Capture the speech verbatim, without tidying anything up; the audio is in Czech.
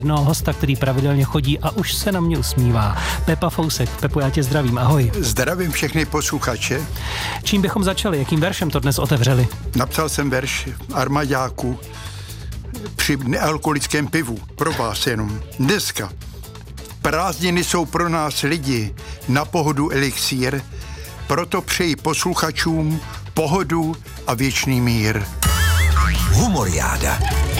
No, hosta, který pravidelně chodí a už se na mě usmívá. Pepa Fousek. Pepo, já tě zdravím, ahoj. Zdravím všechny posluchače. Čím bychom začali? Jakým veršem to dnes otevřeli? Napsal jsem verš armaďáku při nealkoholickém pivu. Pro vás jenom. Dneska. Prázdniny jsou pro nás lidi na pohodu elixír, proto přeji posluchačům pohodu a věčný mír. Humoriáda.